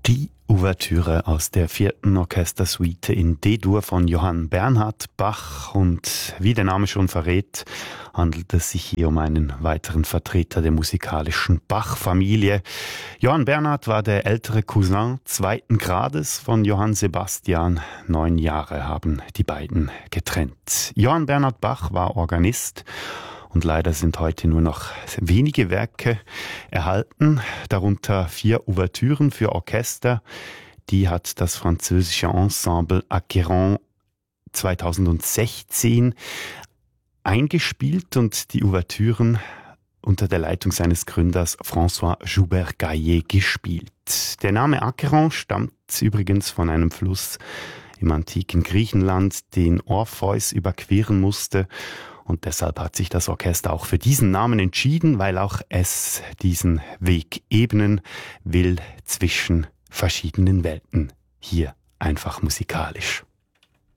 Die Ouvertüre aus der 4. Orchestersuite in D-Dur von Johann Bernhard Bach. Und wie der Name schon verrät, handelt es sich hier um einen weiteren Vertreter der musikalischen Bach-Familie. Johann Bernhard war der ältere Cousin zweiten Grades von Johann Sebastian. 9 Jahre haben die beiden getrennt. Johann Bernhard Bach war Organist. Und leider sind heute nur noch wenige Werke erhalten, darunter 4 Ouvertüren für Orchester. Die hat das französische Ensemble Acqueron 2016 eingespielt und die Ouvertüren unter der Leitung seines Gründers François Joubert-Gaillet gespielt. Der Name Acqueron stammt übrigens von einem Fluss im antiken Griechenland, den Orpheus überqueren musste. Und deshalb hat sich das Orchester auch für diesen Namen entschieden, weil auch es diesen Weg ebnen will zwischen verschiedenen Welten. Hier einfach musikalisch.